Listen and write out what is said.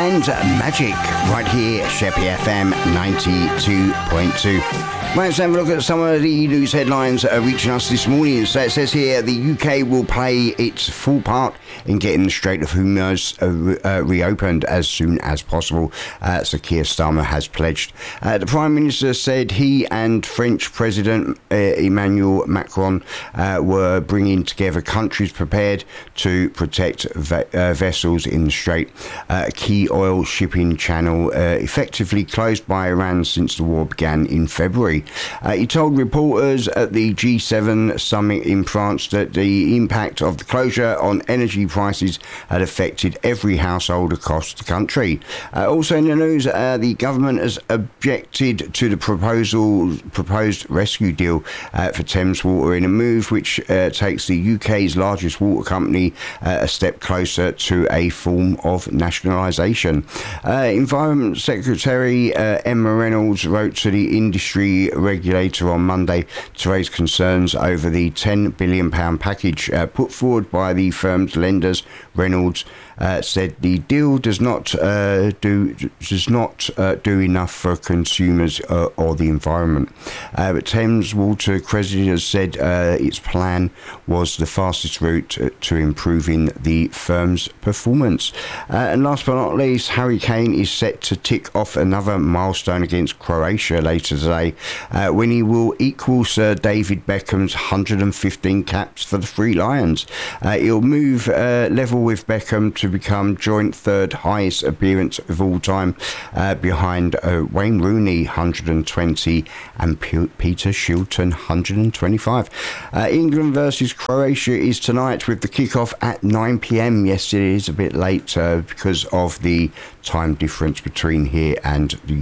and Magic right here, Sheppey FM 92.2. Right, let's have a look at some of the news headlines reaching us this morning. So it says here, the UK will play its full part in getting the Strait of Hormuz reopened as soon as possible, so Keir Starmer has pledged. The Prime Minister said he and French President Emmanuel Macron were bringing together countries prepared to protect vessels in the Strait, a key oil shipping channel effectively closed by Iran since the war began in February. He told reporters at the G7 summit in France that the impact of the closure on energy prices had affected every household across the country. Also in the news, the government has objected to the proposed rescue deal for Thames Water in a move which takes the UK's largest water company a step closer to a form of nationalisation. Environment Secretary Emma Reynolds wrote to the industry regulator on Monday to raise concerns over the £10 billion package put forward by the firm's lenders. Reynolds said the deal does not do enough for consumers or the environment. But Thames Water creditors said its plan was the fastest route to improving the firm's performance. And last but not least, Harry Kane is set to tick off another milestone against Croatia later today when he will equal Sir David Beckham's 115 caps for the Three Lions. He'll move level with Beckham to become joint third highest appearance of all time, behind Wayne Rooney 120 and Peter Shilton 125. England versus Croatia is tonight with the kickoff at 9 p.m. Yes, it is a bit late because of the time difference between here and the